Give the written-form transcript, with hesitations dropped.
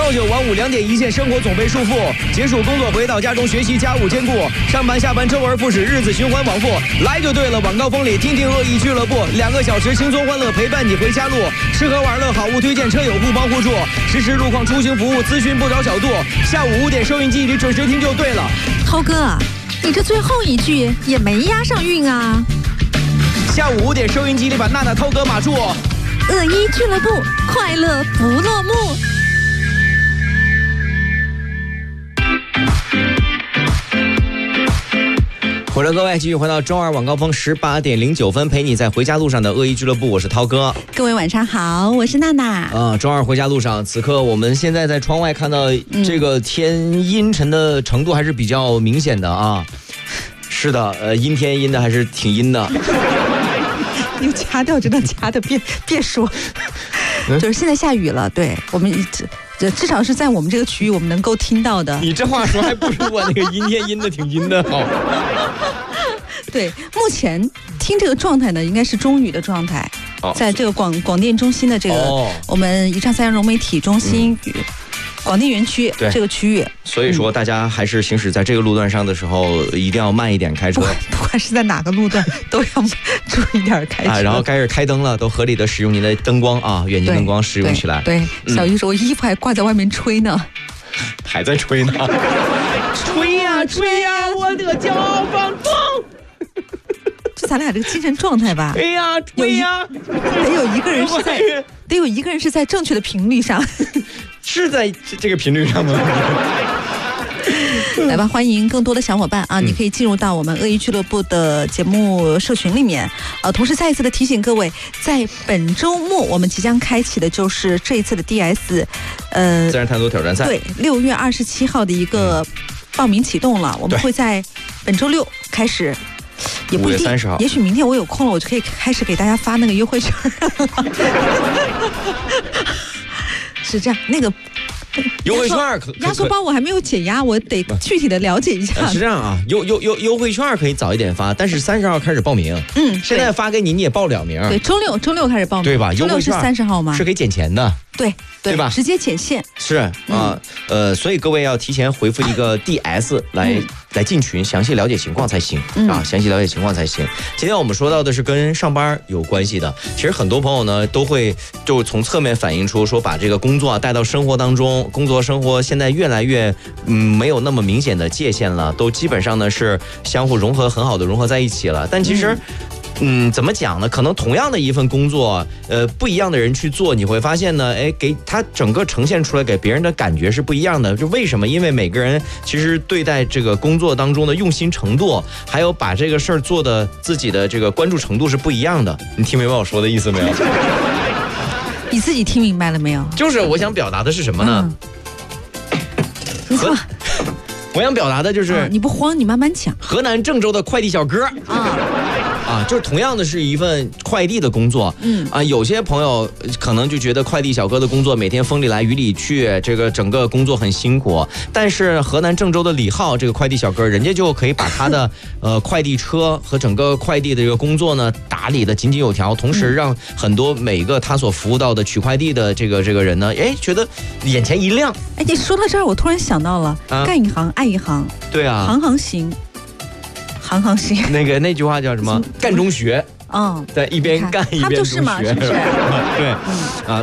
朝九晚五2点一线，生活总被束缚。结束工作回到家中学习，家务兼顾，上班下班周而复始，日子循环往复。来就对了，晚高峰里听听恶意俱乐部，2个小时轻松欢乐陪伴你回家路。吃喝玩乐好物推荐，车友互帮互助，实时路况出行服务咨询不着小度。下午5点收音机里准时听就对了。 涛哥，你这最后一句也没押上韵啊。 下午5点收音机里把娜娜、涛哥码住。 恶意俱乐部，快乐不落幕。 欢迎各位继续回到周二晚高峰18点09分，陪你在回家路上的恶意俱乐部，我是涛哥。 各位晚上好，我是娜娜。 周二回家路上，此刻我们现在在窗外看到这个天阴沉的程度还是比较明显的啊。是的，阴天阴的还是挺阴的。 你掐掉，真的掐的，别说。就是现在下雨了，对我们至少是在我们这个区域我们能够听到的。 你这话说还不如我那个阴天阴的挺阴的好。 对，目前听这个状态呢，应该是中雨的状态，在这个广电中心的这个我们宜昌三阳融媒体中心。广电园区这个区域， 所以说大家还是行驶在这个路段上的时候，一定要慢一点开车。 不管是在哪个路段，都要注意点开车。 然后开始开灯了，都合理的使用您的灯光啊，远近灯光使用起来。 对，小姨说我衣服还挂在外面吹呢， 还在吹呢。吹呀吹呀，我的骄傲放纵。 就咱俩这个精神状态吧。 吹呀吹呀， 得有一个人是在正确的频率上。 是在这个频率上吗？ 来吧，欢迎更多的小伙伴啊！你可以进入到我们恶意俱乐部的节目社群里面。同时再一次的提醒各位，在本周末我们即将开启的就是这一次的 DS 自然探索挑战赛。 对，6月27号的一个报名启动了，我们会在本周6开始。也不一定，也许明天我有空了，我就可以开始给大家发那个优惠券。是这样，那个优惠券压缩包我还没有解压，我得具体的了解一下。 是这样啊，优惠券可以早一点发，但是30号开始报名。现在发给你，你也报不了名。 对，周六开始报名， 对吧？优惠券是30号吗？ 是可以减钱的。 对吧？ 直接减线。 是啊，所以各位要提前回复一个 DS 来进群，详细了解情况才行啊，详细了解情况才行。今天我们说到的是跟上班有关系的，其实很多朋友呢都会就从侧面反映出说把这个工作带到生活当中，工作生活现在越来越没有那么明显的界限了，都基本上呢是相互融合，很好的融合在一起了。但其实怎么讲呢？可能同样的一份工作，不一样的人去做，你会发现呢，给他整个呈现出来给别人的感觉是不一样的。就为什么？因为每个人其实对待这个工作当中的用心程度，还有把这个事儿做的自己的这个关注程度是不一样的。你听明白我说的意思没有？ 你自己听明白了没有？ 就是我想表达的是什么呢？我想表达的就是， 你不慌，你慢慢讲。 河南郑州的快递小哥就是同样的是一份快递的工作，有些朋友可能就觉得快递小哥的工作每天风里来雨里去，这个整个工作很辛苦。但是河南郑州的李浩这个快递小哥，人家就可以把他的快递车和整个快递的这个工作呢打理的井井有条，同时让很多每个他所服务到的取快递的这个人呢，觉得眼前一亮。 你说到这儿，我突然想到了，干一行爱一行。对啊，行行行。行行， 那句话叫什么？干中学。在一边干一边中学。 他不就是嘛，是不是？ 对，